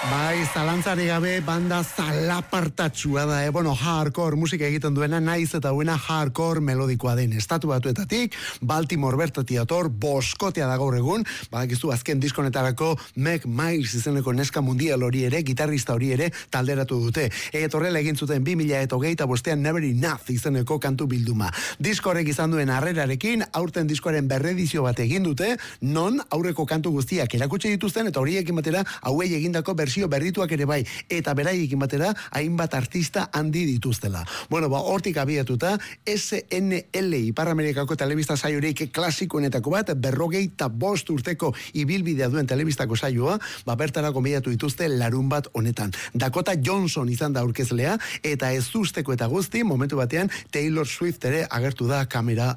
Bai, zalantzari gabe banda zalapartatsua da, bueno, hardcore musika egiten duena, naiz eta buena hardcore melodikoa den. Estatu Batuetatik, Baltimore bertatik dator, boskotea da gaur egun, badakizu azken diskonetarako Meg Miles izeneko neska mundial hori ere, gitarrista hori ere talderatu dute. Horrela egin zuten 2025 Never Enough izeneko kantu bilduma. Diskorek izan duen harrerarekin, aurten diskoaren berredizio bat egin dute, non aurreko kantu guztiak erakutsi dituzten, eta horiekin batera hauei egindako bersio berrituak ere bai, eta beraiekin batera hainbat artista handi dituztela. Bueno, hortik abiatuta, SNL Ipar Amerikako telebista saiorik klasikoenetako bat, 45 urteko ibilbidea duen telebistako saioa, bertarako gonbidatu dituzte larun bat honetan. Dakota Johnson izan da aurkezlea, eta ez usteko eta guzti, momentu batean Taylor Swift ere agertu da kamera